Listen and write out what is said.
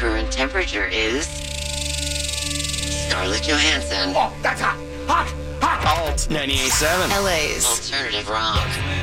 current temperature is Scarlett Johansson. Oh, that's hot. Hot. Hot. Alt 98.7. LA's Alternative rock.